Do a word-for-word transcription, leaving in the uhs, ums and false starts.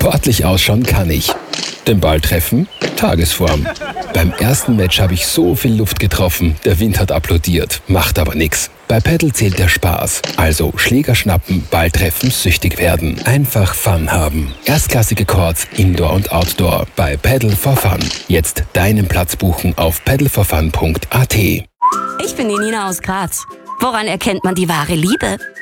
Sportlich ausschauen kann ich. Den Ball treffen? Tagesform. Beim ersten Match habe ich so viel Luft getroffen, der Wind hat applaudiert. Macht aber nix. Bei Paddle zählt der Spaß. Also Schläger schnappen, Ball treffen, süchtig werden. Einfach Fun haben. Erstklassige Courts, Indoor und Outdoor. Bei Paddle for Fun. Jetzt deinen Platz buchen auf paddle for fun punkt a t. Ich bin die Nina aus Graz. Woran erkennt man die wahre Liebe?